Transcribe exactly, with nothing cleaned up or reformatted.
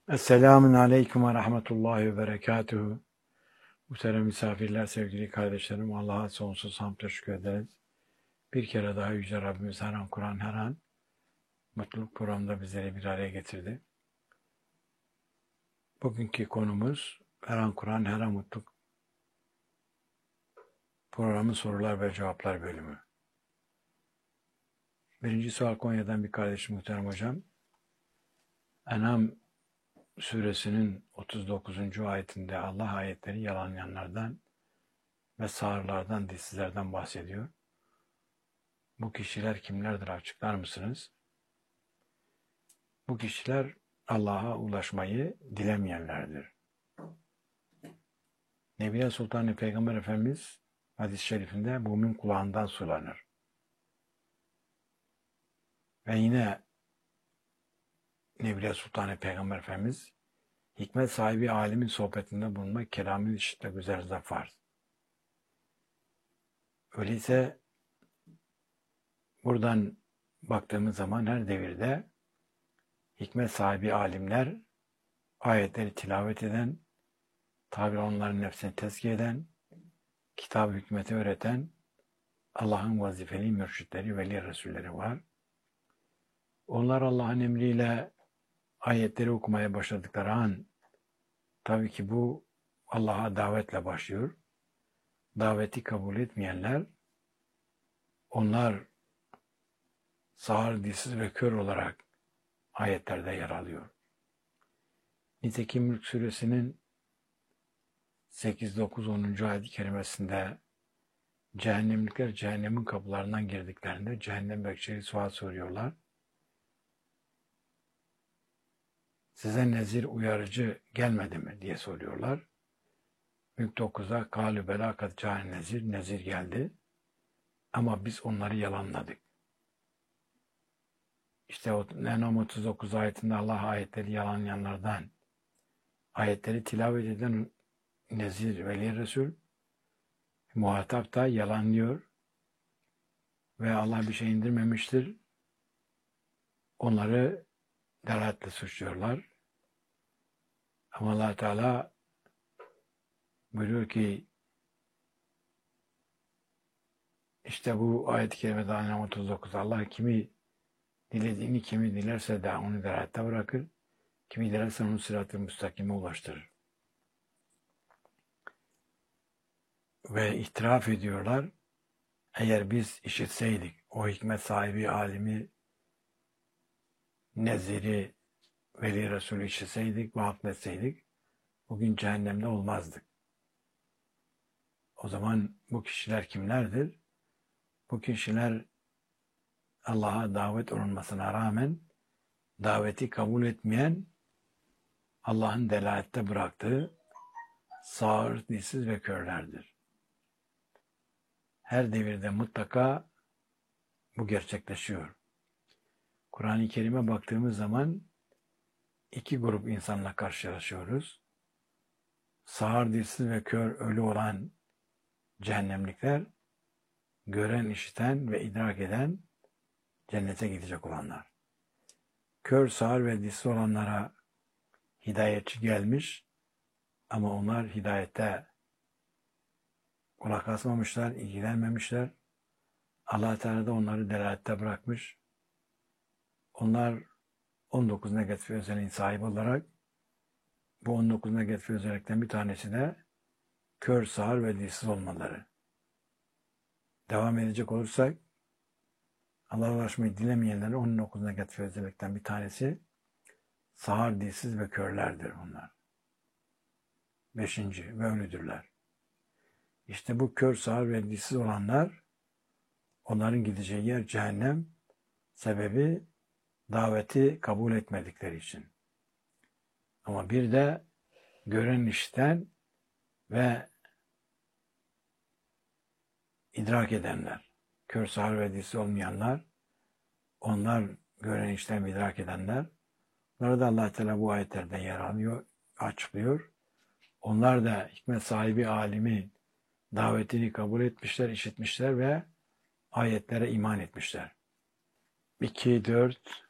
Esselamun Aleyküm ve Rahmetullahi ve Berekatuhu. Muhterem misafirler, sevgili kardeşlerim, Allah'a sonsuz hamd ve şükür ederiz. Bir kere daha Yüce Rabbimiz her an Kur'an, her an mutluluk programında bizleri bir araya getirdi. Bugünkü konumuz her an Kur'an, her an mutluluk programı sorular ve cevaplar bölümü. Birinci sual Konya'dan bir kardeşim muhterem hocam. En'am suresinin otuz dokuzuncu ayetinde Allah ayetleri yalanlayanlardan ve sağırlardan, dilsizlerden bahsediyor. Bu kişiler kimlerdir, açıklar mısınız? Bu kişiler Allah'a ulaşmayı dilemeyenlerdir. Nebiye Sultan Peygamber Efendimiz hadis-i şerifinde mümin kulağından sulanır. Ve yine Nebiye Sultan Peygamber Efendimiz hikmet sahibi alimin sohbetinde bulunmak, kelamını işitmek üzerinize farz. Öyleyse buradan baktığımız zaman her devirde hikmet sahibi alimler ayetleri tilavet eden, tabi onların nefsini tezkiye eden, kitab-ı hükmeti öğreten Allah'ın vazifeli mürşitleri, veli resulleri var. Onlar Allah'ın emriyle ayetleri okumaya başladıkları an, tabii ki bu Allah'a davetle başlıyor. Daveti kabul etmeyenler, onlar sağır, dilsiz ve kör olarak ayetlerde yer alıyor. Nitekim Mülk Suresinin sekiz, dokuz, onuncu ayet-i kerimesinde cehennemlikler cehennemin kapılarından girdiklerinde cehennem bekçileri sual soruyorlar. Size nezir, uyarıcı gelmedi mi diye soruyorlar. Mülk dokuzda kâlü belâ kad câne nezir, nezir geldi ama biz onları yalanladık. İşte o En'am otuz dokuz ayetinde Allah ayetleri yalanlayanlardan, ayetleri tilavet eden nezir, veli resul, muhatap da yalanlıyor ve Allah bir şey indirmemiştir. Onları delaletle suçluyorlar. Ama Allah Teala buyuruyor ki işte bu ayet-i kerimede En'am otuz dokuz Allah kimi dilediğini, kimi dilerse de onu delalette bırakır, kimi dilerse onu sırat-ı müstakime ulaştırır. Ve itiraf ediyorlar, eğer biz işitseydik, o hikmet sahibi alimi, neziri, veli Resulü işitseydik ve hakmetseydik, bugün cehennemde olmazdık. O zaman bu kişiler kimlerdir? Bu kişiler Allah'a davet olunmasına rağmen daveti kabul etmeyen, Allah'ın delalette bıraktığı sağır, dilsiz ve körlerdir. Her devirde mutlaka bu gerçekleşiyor. Kur'an-ı Kerim'e baktığımız zaman iki grup insanla karşılaşıyoruz. Sağır, dilsiz ve kör, ölü olan cehennemlikler, gören, işiten ve idrak eden cennete gidecek olanlar. Kör, sağır ve dilsiz olanlara hidayetçi gelmiş ama onlar hidayette kulak asmamışlar, ilgilenmemişler. Allah Teala da onları delalette bırakmış. Onlar on dokuz negatif özelliğin sahibi olarak, bu on dokuz negatif özellikten bir tanesi de kör, sağır ve dilsiz olmaları. Devam edecek olursak, Allah'a ulaşmayı dilemeyenlerin on dokuz negatif özellikten bir tanesi sağır, dilsiz ve körlerdir onlar. Beşinci ve ölüdürler. İşte bu kör, sağır ve dilsiz olanlar, onların gideceği yer cehennem, sebebi daveti kabul etmedikleri için. Ama bir de gören, işiten ve idrak edenler, kör, sağır ve dilsiz olmayanlar, onlar gören, işiten ve idrak edenler, onları da Allah Teala bu ayetlerde yer alıyor, açıklıyor. Onlar da hikmet sahibi alimin davetini kabul etmişler, işitmişler ve ayetlere iman etmişler. iki, dört,